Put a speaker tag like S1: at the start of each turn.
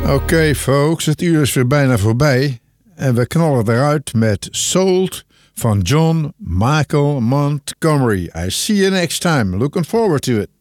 S1: Oké, folks, het uur is weer bijna voorbij. En we knallen eruit met Sold van John Michael Montgomery. I see you next time. Looking forward to it.